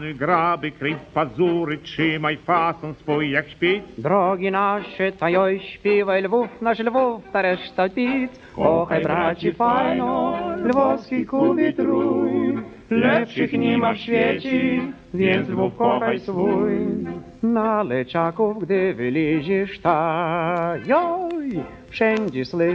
Graby, kryj pazury, trzymaj fason swój jak śpić. Drogi nasze, ta oj śpiewaj Lwów, nasz Lwów, ta reszta pic. Ochaj, braci, fajno, lwowski kubie trój. Lepszych nie ma w świecie, więc Lwów kochaj swój. Na Leciaków, gdy wyleziesz, ta joj, wszędzie słyszysz